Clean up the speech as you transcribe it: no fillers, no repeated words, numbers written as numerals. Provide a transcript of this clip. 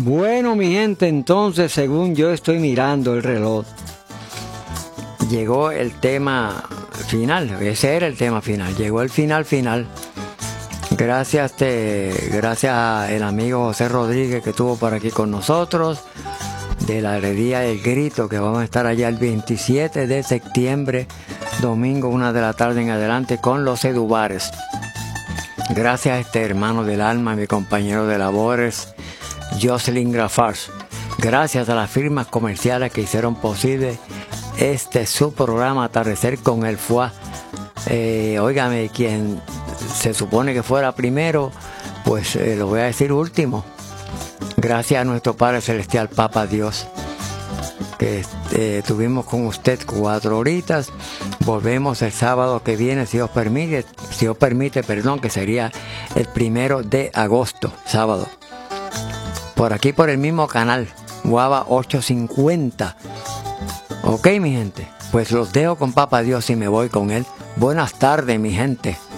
Bueno, mi gente, entonces, según yo estoy mirando el reloj, llegó el tema final. Ese era el tema final. Llegó el final. Gracias al amigo José Rodríguez que estuvo por aquí con nosotros, de la Heredía del Grito, que vamos a estar allá el 27 de septiembre, domingo, 1 de la tarde en adelante, con los Edubares. Gracias a este hermano del alma, mi compañero de labores, Jocelyn Grafars. Gracias a las firmas comerciales que hicieron posible su programa Atardecer con el Fuá. Óigame, quien se supone que fuera primero, pues lo voy a decir último. Gracias a nuestro Padre Celestial, Papa Dios, que estuvimos con usted 4 horitas. Volvemos el sábado que viene, si Dios permite, que sería el 1 de agosto, sábado. Por aquí, por el mismo canal, Guava 850. Ok, mi gente, pues los dejo con Papa Dios y me voy con él. Buenas tardes, mi gente.